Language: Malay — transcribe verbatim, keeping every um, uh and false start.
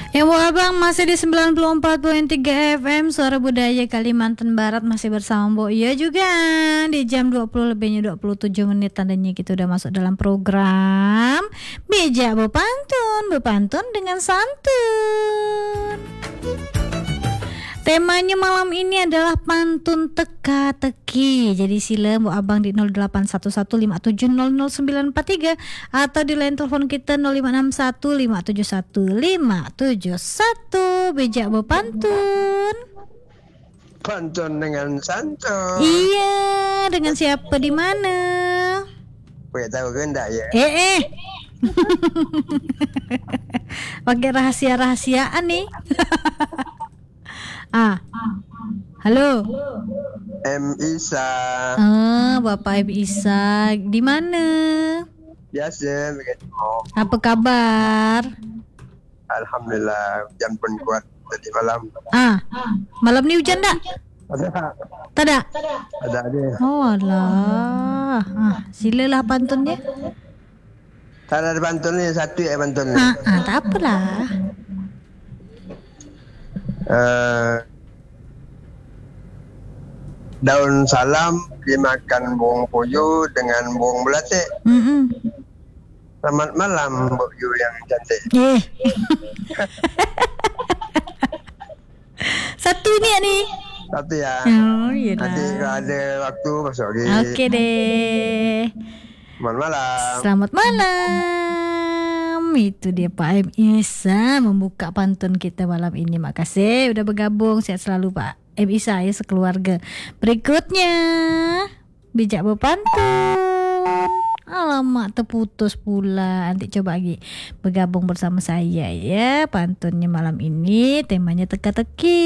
Ya Bu Abang masih di sembilan puluh empat koma tiga F M Suara Budaya Kalimantan Barat. Masih bersama Bu Iya juga. Di jam dua puluh lebihnya dua puluh tujuh menit tandanya kita udah masuk dalam program Bijak Bepantun, Bepantun dengan Santun. Temanya malam ini adalah pantun teka-teki. Jadi sila Bu Abang di nol delapan satu satu lima tujuh nol nol sembilan empat tiga atau di line telepon kita nol lima enam satu lima tujuh satu lima tujuh satu. Bijak Bepantun. Pantun dengan Santun. Iya, dengan siapa di mana? Boleh tahu ke enggak ya? Eh eh. Pakai rahasia-rahasiaan nih. Ah, halo. M Isa. Ah, Bapak Ibu Isa, di mana? Biasa begitu. Apa kabar? Alhamdulillah, hujan pun kuat tadi malam. Ah, malam ni hujan tak? Ada. Tak ada. Ada ada. Oh lah. Ah, silalah pantunnya. Tak ada pantun ni, satu ya pantun ni. Ah, ah, tak apalah. Uh, daun salam dimakan burung puyuh dengan burung belatik. Mm-mm. Selamat malam Bu Yu yang cantik. Eh. Satu ni ni. Satu ya. Oh, iyalah. Nanti kalau ada waktu masuk lagi. Okey deh. Selamat malam. Selamat malam. Itu dia Pak M Isa membuka pantun kita malam ini. Makasih udah bergabung. Sihat selalu Pak M Isa ya sekeluarga. Berikutnya Bijak Bepantun. Alamak terputus pula. Nanti coba lagi bergabung bersama saya ya. Pantunnya malam ini temanya teka-teki.